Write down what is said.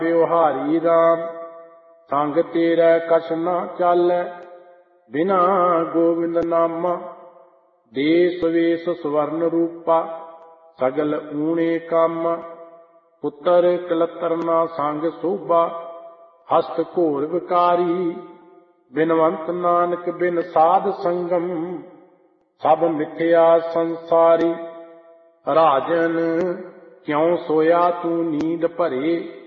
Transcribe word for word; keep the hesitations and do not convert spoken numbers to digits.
ਵਿਵਹਾਰੀ ਰਾਮ। ਸੰਗ ਤੇਰਾ ਕਛ ਨਾ ਚਾਲੈ, ਬਿਨਾ ਗੋਬਿੰਦ ਨਾਮਾ। ਦੇਸ ਵੇਸ ਸਵਰਨ ਰੂਪਾ, ਸਗਲ ਊਣੇ ਕਾਮਾ। ਪੁੱਤਰ ਕਲਤਰ ਨਾ ਸੰਗ ਸੋਭਾ, ਹਸਤ ਘੋਰ ਵਿਕਾਰੀ। ਬਿਨਵੰਤ ਨਾਨਕ ਬਿਨ ਸਾਧ ਸੰਗਮ, ਸਭ ਮਿਥਿਆ ਸੰਸਾਰੀ। ਰਾਜਨ ਕਿਉ ਸੋਇਆ ਤੂੰ ਨੀਂਦ ਭਰੇ,